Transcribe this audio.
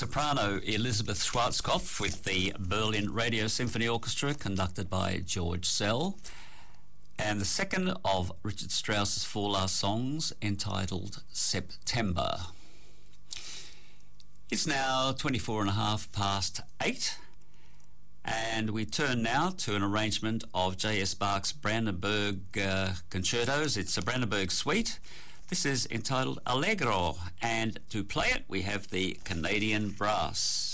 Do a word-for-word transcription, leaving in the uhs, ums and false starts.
soprano Elizabeth Schwarzkopf with the Berlin Radio Symphony Orchestra, conducted by George Szell, and the second of Richard Strauss's four last songs, entitled September. It's now twenty-four and a half past eight, and we turn now to an arrangement of J S Bach's Brandenburg uh, concertos. It's a Brandenburg suite. This is entitled Allegro, and to play it we have the Canadian Brass.